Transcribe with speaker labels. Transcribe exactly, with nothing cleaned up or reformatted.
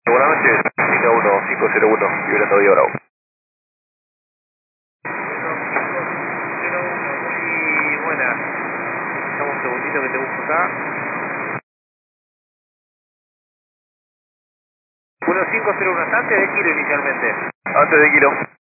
Speaker 1: Buenas noches, línea uno cinco cero uno, vibrando Vía Bravo.
Speaker 2: cero uno, muy buena. Dame un segundito que te busco acá. uno cinco cero uno, antes de Kilo inicialmente.
Speaker 1: Antes de Kilo.